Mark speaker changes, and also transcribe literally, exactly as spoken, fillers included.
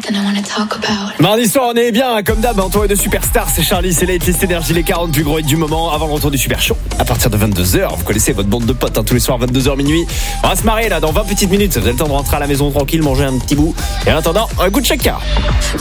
Speaker 1: Mardi soir, on est bien, hein, comme d'hab, entouré de superstars. C'est Charlie, c'est Late List Énergie, les quarante plus gros hits du moment, avant le retour du Super Show. À partir de vingt-deux heures, vous connaissez votre bande de potes, hein, tous les soirs, vingt-deux heures minuit. On va se marrer là, dans vingt petites minutes. Vous avez le temps de rentrer à la maison tranquille, manger un petit bout. Et en attendant, un goût de chacun.